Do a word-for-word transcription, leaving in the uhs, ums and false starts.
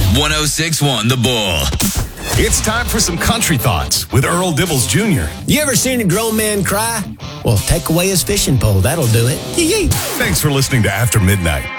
one oh six point one The Bull. It's time for some country thoughts with Earl Dibbles Junior You ever seen a grown man cry? Well, take away his fishing pole. That'll do it. Yee-yee. Thanks for listening to After Midnight.